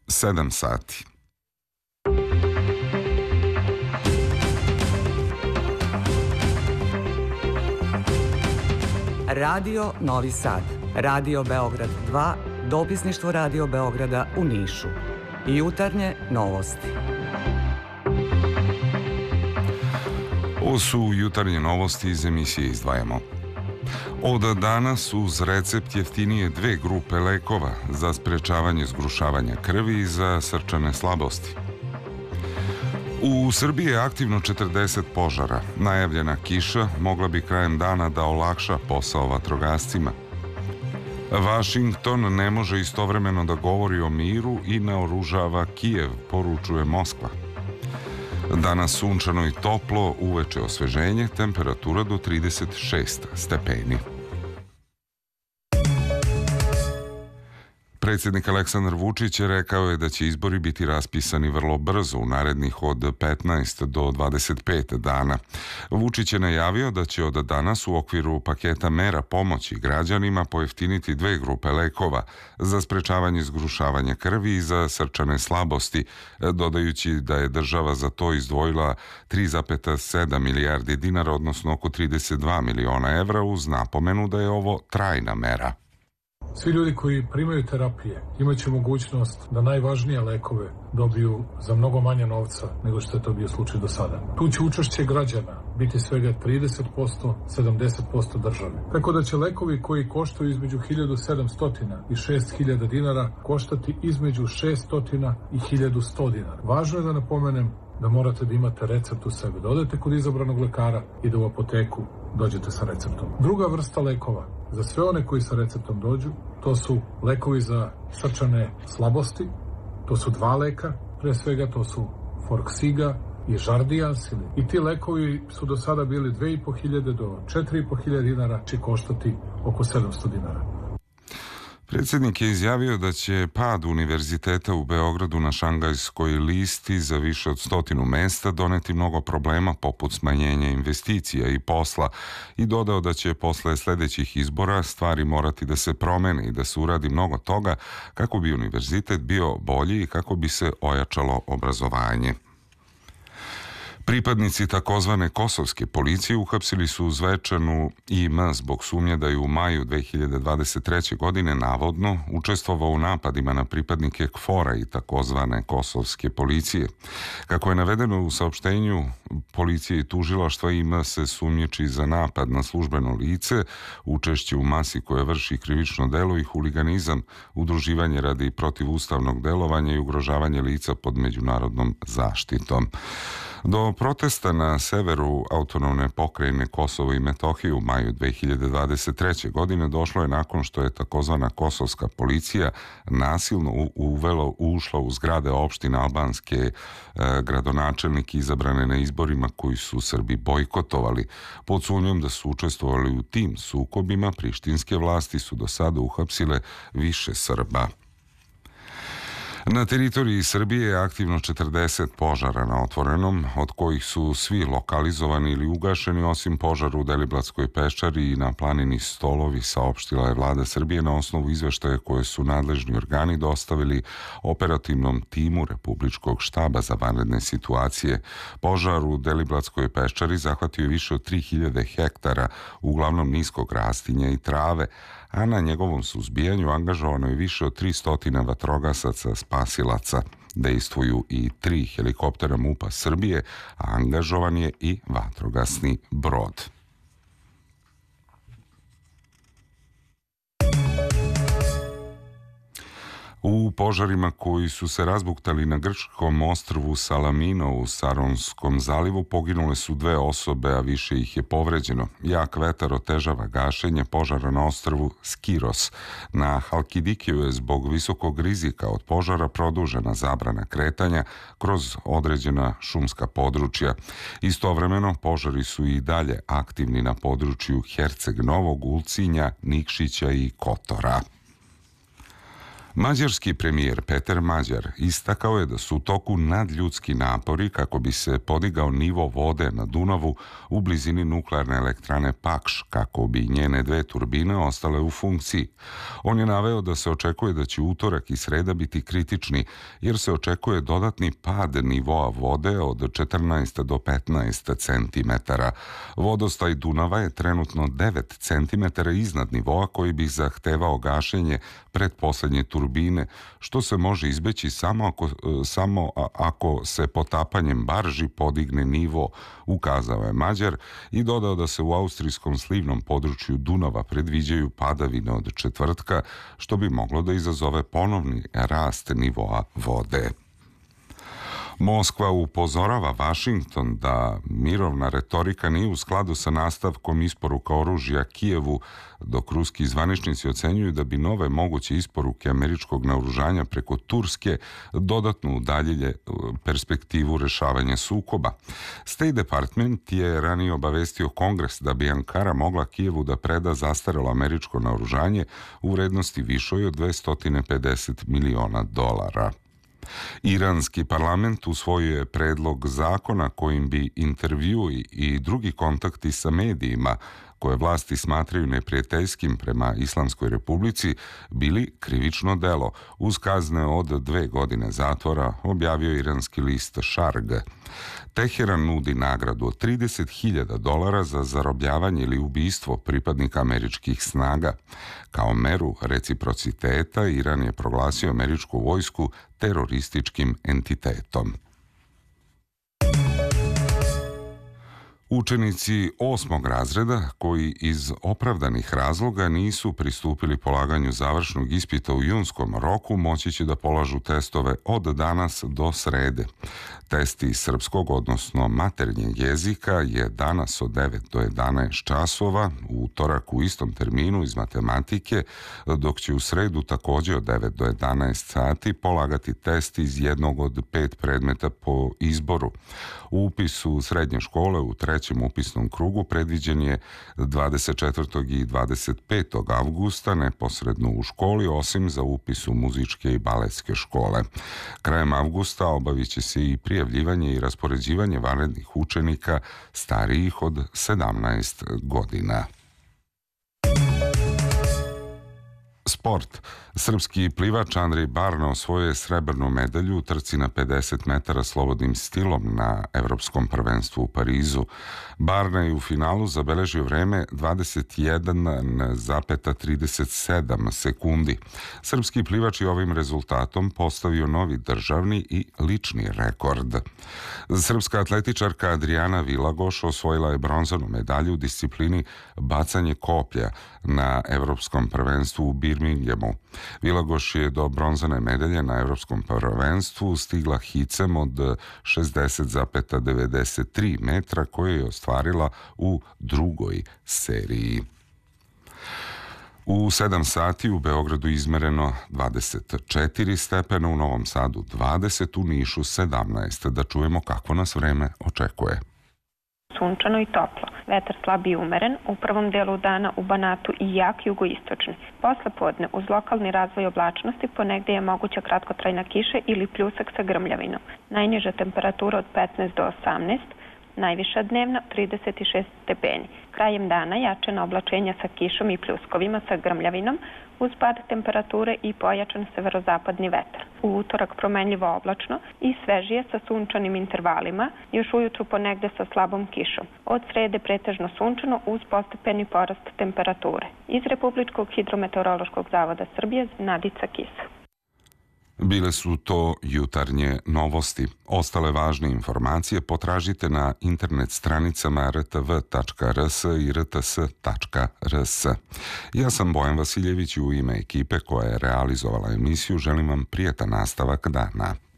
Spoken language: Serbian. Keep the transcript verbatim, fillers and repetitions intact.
sedam sati. Radio Novi Sad, Radio Beograd dva, dopisništvo Radio Beograda u Nišu. Jutarnje novosti. Ovo su jutarnje novosti iz emisije Izdvajamo. Od danas uz recept jeftinije dve grupe lekova za sprečavanje zgrušavanja krvi i za srčane slabosti. U Srbiji je aktivno četrdeset požara. Najavljena kiša mogla bi krajem dana da olakša posao vatrogascima. Vašington ne može istovremeno da govori o miru i naoružava Kijev, poručuje Moskva. Danas sunčano i toplo, uveče osveženje, temperatura do trideset šest stepeni. Predsjednik Aleksandar Vučić rekao je da će izbori biti raspisani vrlo brzo, u narednih od petnaest do dvadeset pet dana. Vučić je najavio da će od danas u okviru paketa mera pomoći građanima pojeftiniti dve grupe lekova za sprečavanje zgrušavanja krvi i za srčane slabosti, dodajući da je država za to izdvojila tri zarez sedam milijardi dinara, odnosno oko trideset dva miliona evra, uz napomenu da je ovo trajna mera. Svi ljudi koji primaju terapije imaće mogućnost da najvažnije lekove dobiju za mnogo manje novca nego što je to bio slučaj do sada. Tu će učešće građana biti svega trideset posto, sedamdeset posto države. Tako da će lekovi koji koštaju između hiljadu sedamsto i šest hiljada dinara koštati između šeststo i hiljadu sto dinara. Važno je da napomenem da morate da imate recept u sebi, da odete kod izabranog lekara i da u apoteku dođete sa receptom. Druga vrsta lekova za sve one koji sa receptom dođu, to su lekovi za srčane slabosti, to su dva leka, pre svega to su Forxiga i Jardiance. I ti lekovi su do sada bili dve i po hiljade do četiri i po hiljade dinara, će koštati oko sedamsto dinara. Predsjednik je izjavio da će pad univerziteta u Beogradu na Šangajskoj listi za više od stotinu mesta doneti mnogo problema poput smanjenja investicija i posla i dodao da će posle sljedećih izbora stvari morati da se promene i da se uradi mnogo toga kako bi univerzitet bio bolji i kako bi se ojačalo obrazovanje. Pripadnici takozvane kosovske policije uhapsili su Zvečanu I M zbog sumnje da je u maju dve hiljade dvadeset treće. godine navodno učestvovao u napadima na pripadnike KFOR-a i takozvane kosovske policije. Kako je navedeno u saopštenju policije i tužilaštva, I M se sumnjiči za napad na službeno lice, učešće u masi koja vrši krivično delo i huliganizam, udruživanje radi protivustavnog delovanja i ugrožavanje lica pod međunarodnom zaštitom. Do protesta na severu autonomne pokrajine Kosovo i Metohije u maju dve hiljade dvadeset treće. godine došlo je nakon što je takozvana kosovska policija nasilno uvelo, ušla u zgrade opštine albanske e, gradonačelnike izabrane na izborima koji su Srbi bojkotovali. Pod sumnjom da su učestvovali u tim sukobima, prištinske vlasti su do sada uhapsile više Srba. Na teritoriji Srbije je aktivno četrdeset požara na otvorenom, od kojih su svi lokalizovani ili ugašeni, osim požara u Deliblatskoj peščari i na planini Stolovi, saopštila je vlada Srbije na osnovu izveštaja koje su nadležni organi dostavili operativnom timu Republičkog štaba za vanredne situacije. Požar u Deliblatskoj peščari zahvatio je više od tri hiljade hektara, uglavnom niskog rastinja i trave, a na njegovom suzbijanju angažovano je više od tristo vatrogasaca spasilaca. Dejstvuju i tri helikoptera MUP-a Srbije, a angažovan je i vatrogasni brod. U požarima koji su se razbuktali na grčkom ostrvu Salamino u Saronskom zalivu poginule su dve osobe, a više ih je povređeno. Jak vetar otežava gašenje požara na ostrvu Skiros. Na Halkidikiju je zbog visokog rizika od požara produžena zabrana kretanja kroz određena šumska područja. Istovremeno, požari su i dalje aktivni na području Herceg Novog, Ulcinja, Nikšića i Kotora. Mađarski premijer Peter Mađar istakao je da su u toku nadljudski napori kako bi se podigao nivo vode na Dunavu u blizini nuklearne elektrane Pakš, kako bi njene dve turbine ostale u funkciji. On je naveo da se očekuje da će utorak i sreda biti kritični, jer se očekuje dodatni pad nivoa vode od četrnaest do petnaest centimetara. Vodostaj Dunava je trenutno devet centimetara iznad nivoa koji bi zahtevao gašenje pretposlednje turbine, što se može izbeći samo ako, samo ako se potapanjem barži podigne nivo, ukazao je Mađar i dodao da se u austrijskom slivnom području Dunava predviđaju padavine od četvrtka, što bi moglo da izazove ponovni rast nivoa vode. Moskva upozorava Vašington da mirovna retorika nije u skladu sa nastavkom isporuka oružja Kijevu, dok ruski zvaničnici ocenjuju da bi nove moguće isporuke američkog naoružanja preko Turske dodatno udaljile perspektivu rešavanja sukoba. State Department je ranije obavestio Kongres da bi Ankara mogla Kijevu da preda zastarelo američko naoružanje u vrednosti višoj od dvesta pedeset miliona dolara. Iranski parlament usvojio je predlog zakona kojim bi intervjui i drugi kontakti sa medijima koje vlasti smatraju neprijateljskim prema Islamskoj republici bili krivično delo uz kazne od dve godine zatvora, objavio iranski list Šarg. Teheran nudi nagradu od trideset hiljada dolara za zarobljavanje ili ubistvo pripadnika američkih snaga. Kao meru reciprociteta Iran je proglasio američku vojsku terorističkim entitetom. Učenici osmog razreda koji iz opravdanih razloga nisu pristupili polaganju završnog ispita u junskom roku moći će da polažu testove od danas do srede. Testi srpskog, odnosno maternjeg jezika je danas od devet do jedanaest časova, u utorak u istom terminu iz matematike, dok će u sredu takođe od devet do jedanaest sati polagati test iz jednog od pet predmeta po izboru. Upis u srednje škole u trećem upisnom krugu predviđen je dvadeset četvrtog i dvadeset petog avgusta neposredno u školi, osim za upis u muzičke i baletske škole. Krajem avgusta obavit će se i prijavljivanje i raspoređivanje vanrednih učenika starijih od sedamnaest godina. Sport. Srpski plivač Andrej Barna osvojio je srebrnu medalju u trci na pedeset metara slobodnim stilom na Evropskom prvenstvu u Parizu. Barna je u finalu zabeležio vreme dvadeset jedan zarez trideset sedam sekundi. Srpski plivač je ovim rezultatom postavio novi državni i lični rekord. Srpska atletičarka Adriana Vilagoš osvojila je bronzanu medalju u disciplini bacanje koplja na Evropskom prvenstvu u Birminghamu. Vilagoš je do bronzane medalje na Evropskom prvenstvu stigla hicem od šezdeset zarez devedeset tri metra koje je ostvarila u drugoj seriji. U sedam sati u Beogradu izmereno dvadeset četiri stepena, u Novom Sadu dvadeset, u Nišu sedamnaest. Da čujemo kako nas vreme očekuje. Sunčano i toplo. Vetar slab i umeren, u prvom delu dana u Banatu i jak jugoistočni. Posle podne, uz lokalni razvoj oblačnosti, ponegde je moguća kratkotrajna kiša ili pljusak sa grmljavinom. Najniža temperatura od petnaest do osamnaest, najviša dnevna trideset šest stepeni. Krajem dana jačena oblačenja sa kišom i pljuskovima sa grmljavinom, uz pad temperature i pojačan severozapadni vetar. U utorak promenljivo oblačno i svežije sa sunčanim intervalima, još ujutru ponegde sa slabom kišom. Od srede pretežno sunčano uz postepeni porast temperature. Iz Republičkog hidrometeorološkog zavoda Srbije, Nadica Kisa. Bile su to jutarnje novosti. Ostale važne informacije potražite na internet stranicama r t v tačka r s i r t s tačka r s. Ja sam Bojan Vasiljević i u ime ekipe koja je realizovala emisiju želim vam prijetan nastavak dana.